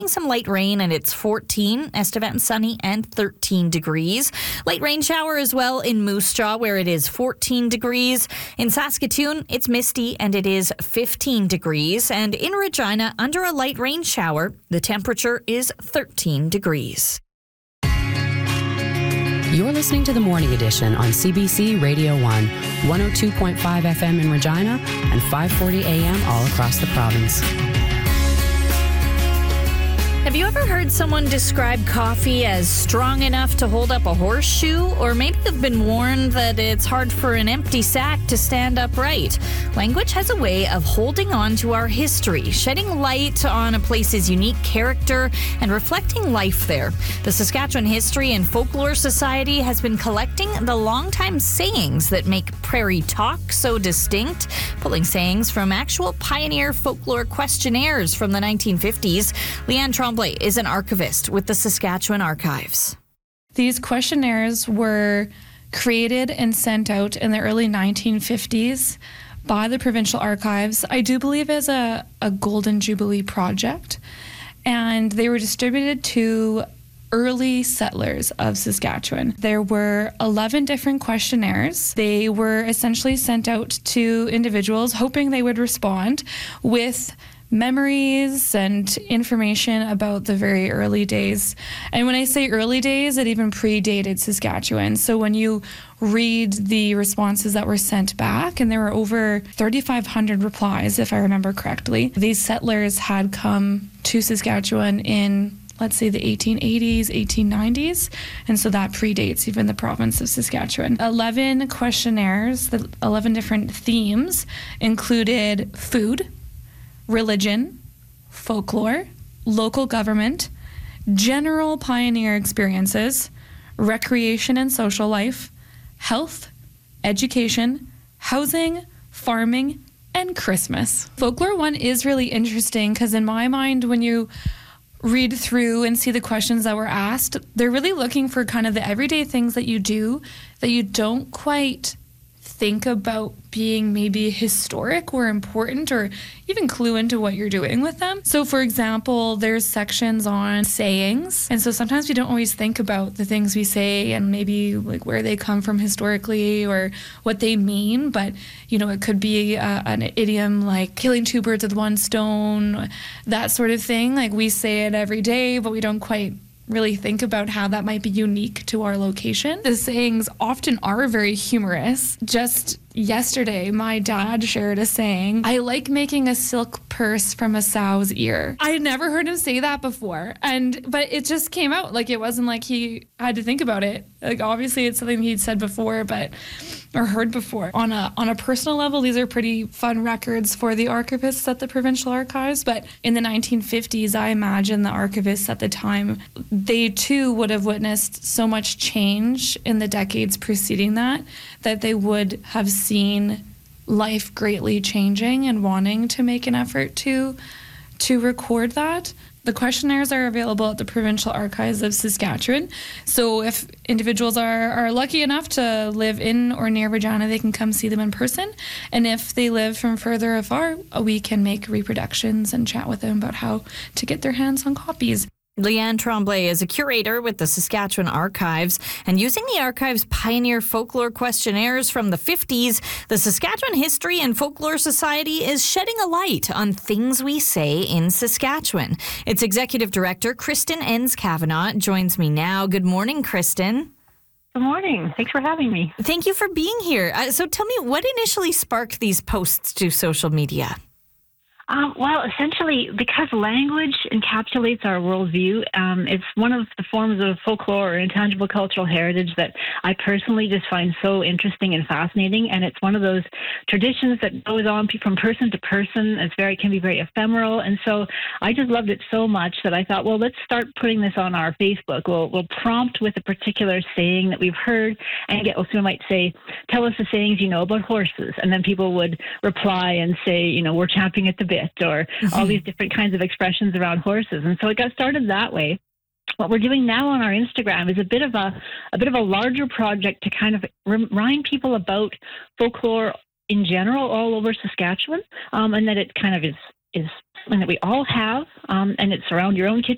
Some light rain and it's 14. Estevan sunny and 13 degrees. Light rain shower as well in Moose Jaw where it is 14 degrees. In Saskatoon, it's misty and it is 15 degrees. And in Regina, under a light rain shower, the temperature is 13 degrees. You're listening to the Morning Edition on CBC Radio 1, 102.5 FM in Regina and 540 AM all across the province. Have you ever heard someone describe coffee as strong enough to hold up a horseshoe? Or maybe you've been warned that it's hard for an empty sack to stand upright. Language has a way of holding on to our history, shedding light on a place's unique character and reflecting life there. The Saskatchewan History and Folklore Society has been collecting the longtime sayings that make prairie talk so distinct, pulling sayings from actual pioneer folklore questionnaires from the 1950s. Leanne Tremblay is an archivist with the Saskatchewan Archives. These questionnaires were created and sent out in the early 1950s by the Provincial Archives, I do believe as a Golden Jubilee project, and they were distributed to early settlers of Saskatchewan. There were 11 different questionnaires. They were essentially sent out to individuals hoping they would respond with memories and information about the very early days. And when I say early days, it even predated Saskatchewan. So when you read the responses that were sent back, and there were over 3,500 replies, if I remember correctly, these settlers had come to Saskatchewan in, let's say, the 1880s, 1890s, and so that predates even the province of Saskatchewan. 11 questionnaires, the 11 different themes included food, religion, folklore, local government, general pioneer experiences, recreation and social life, health, education, housing, farming, and Christmas. Folklore one is really interesting because in my mind, when you read through and see the questions that were asked, they're really looking for kind of the everyday things that you do that you don't quite think about being maybe historic or important or even clue into what you're doing with them. So for example, there's sections on sayings. And so sometimes we don't always think about the things we say and maybe like where they come from historically or what they mean. But, you know, it could be an idiom like killing two birds with one stone, that sort of thing. Like we say it every day, but we don't quite really think about how that might be unique to our location. The sayings often are very humorous. Just yesterday, my dad shared a saying, "I like making a silk purse from a sow's ear." I had never heard him say that before. But it just came out. Like, it wasn't like he had to think about it. Like, obviously it's something he'd said before, or heard before. On a personal level, these are pretty fun records for the archivists at the Provincial Archives. But in the 1950s, I imagine the archivists at the time, they too would have witnessed so much change in the decades preceding that they would have seen life greatly changing and wanting to make an effort to record that. The questionnaires are available at the Provincial Archives of Saskatchewan. So if individuals are lucky enough to live in or near Regina, they can come see them in person. And if they live from further afar, we can make reproductions and chat with them about how to get their hands on copies. Leanne Tremblay is a curator with the Saskatchewan Archives, and using the Archives' pioneer folklore questionnaires from the 50s, the Saskatchewan History and Folklore Society is shedding a light on things we say in Saskatchewan. Its Executive Director, Kristen Enns-Kavanagh, joins me now. Good morning, Kristen. Good morning. Thanks for having me. Thank you for being here. So tell me, what initially sparked these posts to social media? Well, essentially, because language encapsulates our worldview, it's one of the forms of folklore or intangible cultural heritage that I personally just find so interesting and fascinating. And it's one of those traditions that goes on from person to person. Can be very ephemeral. And so I just loved it so much that I thought, well, let's start putting this on our Facebook. We'll prompt with a particular saying that we've heard and someone might say, tell us the sayings you know about horses. And then people would reply and say, you know, we're champing at the bit, or all these different kinds of expressions around horses. And so it got started that way. What we're doing now on our Instagram is a bit of a larger project to kind of remind people about folklore in general all over Saskatchewan, and that it kind of is something that we all have, and it's around your own kitchen